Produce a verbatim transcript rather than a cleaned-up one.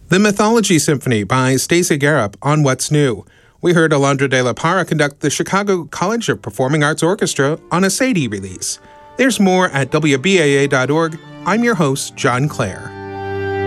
The Mythology Symphony by Stacey Garup on What's New. We heard Alondra De La Parra conduct the Chicago College of Performing Arts Orchestra on a Sadie release. There's more at W B A A dot org. I'm your host, John Clare.